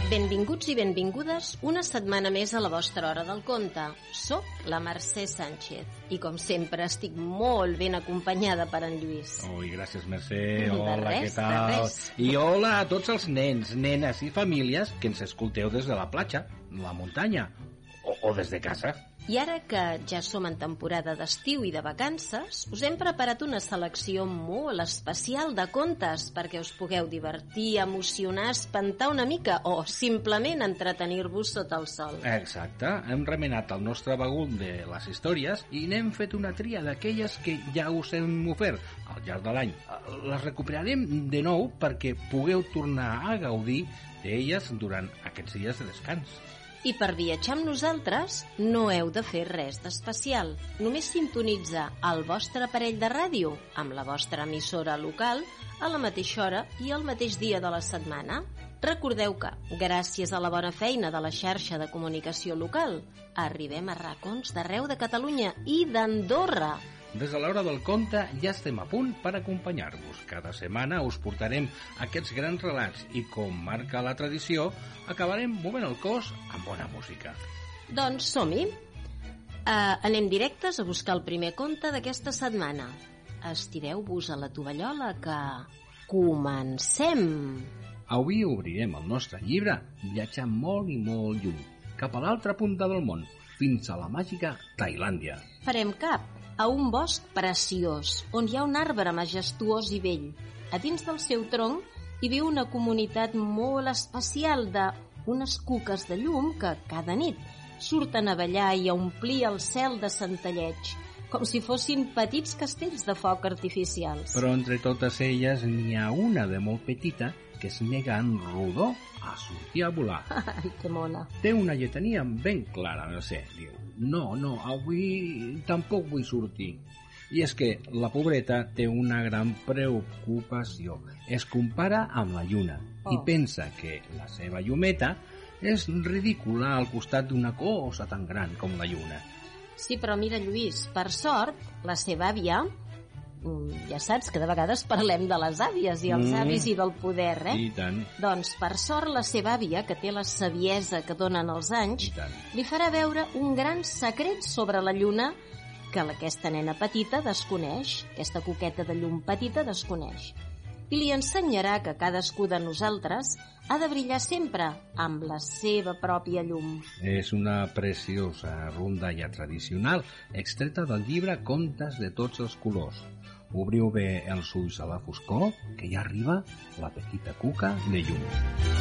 Benvinguts i benvingudes una setmana més a la vostra hora del conte. Soc la Mercè Sánchez i com sempre estic molt ben acompanyada per en Lluís. Ui, gràcies Mercè, De hola, res, què tal? de res. I hola a tots els nens, nenes i famílies que ens escolteu des de la platja, la muntanya o des de casa. I ara que ja som en temporada d'estiu i de vacances, us hem preparat una selecció molt especial de contes perquè us pugueu divertir, emocionar, espantar una mica o simplement entretenir-vos sota el sol. Exacte, hem remenat el nostre bagul de les històries i n'hem fet una tria d'aquelles que ja us hem ofert al llarg de l'any. Les recuperarem de nou perquè pugueu tornar a gaudir d'elles durant aquests dies de descans. I per viatjar amb nosaltres no heu de fer res d'especial. Només sintonitza el vostre aparell de ràdio amb la vostra emissora local a la mateixa hora i el mateix dia de la setmana. Recordeu que, gràcies a la bona feina de la xarxa de comunicació local, arribem a racons d'arreu de Catalunya i d'Andorra. Des de l'hora del conte ja estem a punt per acompanyar-vos. Cada setmana us portarem aquests grans relats i, com marca la tradició, acabarem movent el cos amb bona música. Doncs som-hi. Anem directes a buscar el primer conte d'aquesta setmana. Estireu-vos a la tovallola que... Comencem! Avui obrirem el nostre llibre viatjant molt i molt lluny, cap a l'altra punta del món, fins a la màgica Tailàndia. Farem cap a un bosc preciós, on hi ha un arbre majestuós i vell. A dins del seu tronc hi viu una comunitat molt especial d'unes cuques de llum que cada nit surten a ballar i a omplir el cel de centelleig, com si fossin petits castells de foc artificials. Però entre totes elles n'hi ha una de molt petita que es nega en rodó a sortir a volar. Ai, que mona. Té una lletania ben clara, no sé, diu, no, avui tampoc vull sortir. I és que la pobreta té una gran preocupació. Es compara amb la lluna i pensa que la seva llumeta és ridícula al costat d'una cosa tan gran com la lluna. Sí, però mira, Lluís, per sort, la seva àvia... Ja saps que de vegades parlem de les àvies i els avis i del poder, I tant. Doncs, per sort, la seva àvia, que té la saviesa que donen els anys, li farà veure un gran secret sobre la lluna que aquesta nena petita desconeix, aquesta coqueta de llum petita desconeix. I li ensenyarà que cadascú de nosaltres ha de brillar sempre amb la seva pròpia llum. És una preciosa rondalla tradicional extreta del llibre Contes de tots els colors. Obriu bé els ulls a la foscor, que ja arriba la petita cuca de llum.